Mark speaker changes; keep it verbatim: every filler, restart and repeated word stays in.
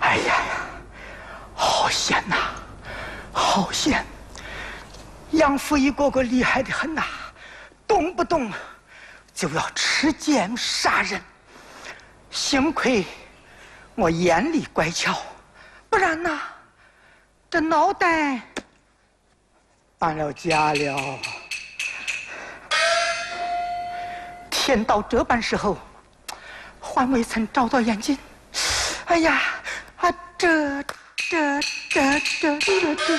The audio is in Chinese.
Speaker 1: 哎呀呀，好险呐，好险！杨府一个个厉害的很呐，动不动就要持剑杀人。幸亏我眼力乖巧，不然呐，这脑袋搬了家了。天到这般时候，还未曾找到眼睛。哎呀，啊，这这这这这这。